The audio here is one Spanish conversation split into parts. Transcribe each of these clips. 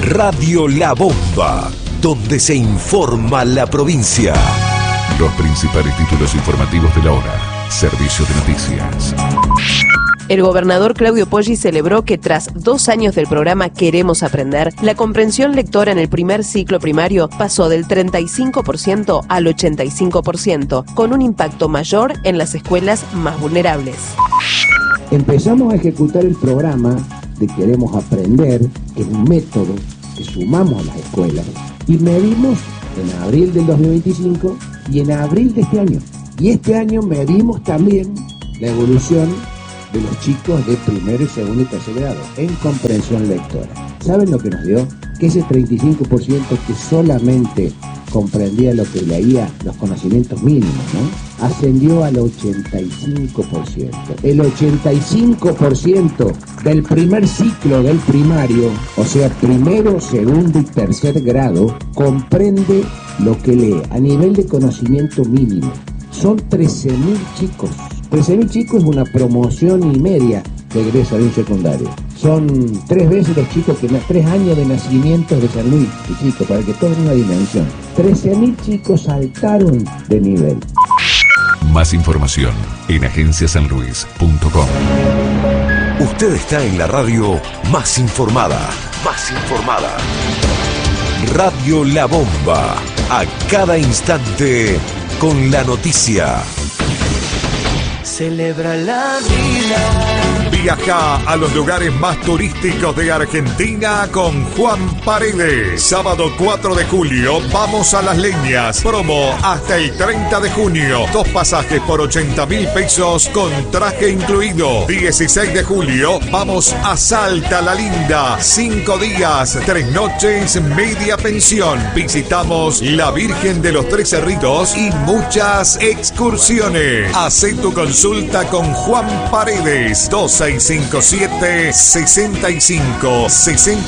Radio La Bomba, donde se informa la provincia. Los principales títulos informativos de la hora. Servicio de noticias. El gobernador Claudio Poggi celebró que tras 2 años del programa Queremos Aprender, la comprensión lectora en el primer ciclo primario pasó del 35% al 85%, con un impacto mayor en las escuelas más vulnerables. Empezamos a ejecutar el programa de Queremos Aprender, que es un método que sumamos a las escuelas, y medimos en abril del 2025 y en abril de este año. Y este año medimos también la evolución de los chicos de primero, segundo y tercer grado en comprensión lectora. ¿Saben lo que nos dio? Que ese 35% que solamente comprendía lo que leía, los conocimientos mínimos, ¿no?, ascendió al 85%. El 85% del primer ciclo del primario, o sea, primero, segundo y tercer grado, comprende lo que lee a nivel de conocimiento mínimo. Son 13.000 chicos. 13.000 chicos es una promoción y media que egresa de un secundario. Son 3 veces los chicos que 3 años de nacimiento de San Luis, y chicos, para que tomen una dimensión. 13.000 chicos saltaron de nivel. Más información en agenciasanluis.com. Usted está en la radio más informada. Más informada. Radio La Bomba. A cada instante con la noticia. Celebra la vida. Viaja a los lugares más turísticos de Argentina con Juan Paredes. Sábado 4 de julio, vamos a Las Leñas. Promo hasta el 30 de junio. 2 pasajes por 80.000 pesos con traje incluido. 16 de julio, vamos a Salta la Linda. 5 días, 3 noches, media pensión. Visitamos la Virgen de los Tres Cerritos y muchas excursiones. Hacé tu consulta con Juan Paredes.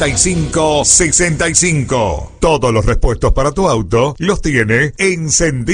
2657-65-65-65. Todos los repuestos para tu auto los tiene Encendido